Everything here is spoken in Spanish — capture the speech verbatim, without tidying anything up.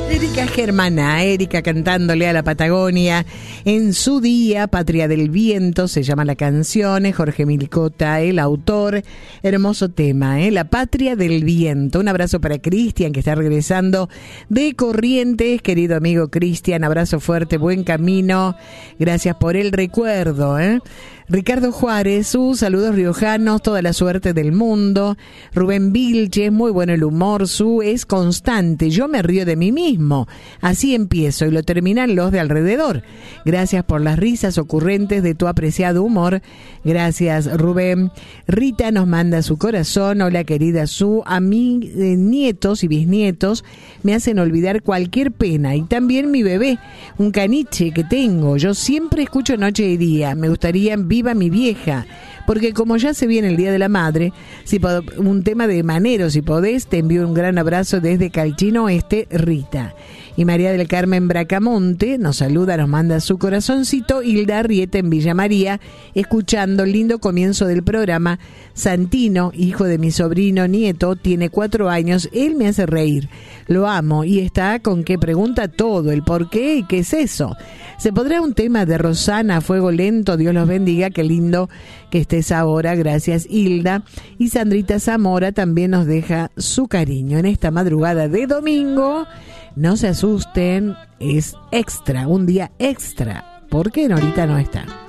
Erika Germana, Erika cantándole a la Patagonia en su día, Patria del Viento, se llama la canción, Jorge Milcota, el autor, hermoso tema, ¿eh? La Patria del Viento. Un abrazo para Cristian, que está regresando de Corrientes, querido amigo Cristian, abrazo fuerte, buen camino, gracias por el recuerdo, ¿eh? Ricardo Juárez, sus saludos riojanos, toda la suerte del mundo. Rubén Vilches, muy bueno el humor, su es constante, yo me río de mí mismo, así empiezo y lo terminan los de alrededor. Gracias por las risas ocurrentes de tu apreciado humor. Gracias, Rubén. Rita nos manda su corazón. Hola, querida Su, a mis eh, nietos y bisnietos me hacen olvidar cualquier pena, y también mi bebé, un caniche que tengo. Yo siempre escucho noche y día, me gustaría viva mi vieja, porque como ya se viene el Día de la Madre, si pod- un tema de manero, si podés, te envío un gran abrazo desde Calchino Oeste, Rita. Y María del Carmen Bracamonte nos saluda, nos manda su corazoncito. Hilda Arrieta en Villa María, escuchando el lindo comienzo del programa. Santino, hijo de mi sobrino nieto, tiene cuatro años, él me hace reír, lo amo y está con que pregunta todo, el por qué y qué es eso. ¿Se podrá un tema de Rosana, Fuego Lento? Dios los bendiga, qué lindo que estés ahora, gracias Hilda. Y Sandrita Zamora también nos deja su cariño en esta madrugada de domingo. No se asusten, es extra, un día extra, porque Norita no está.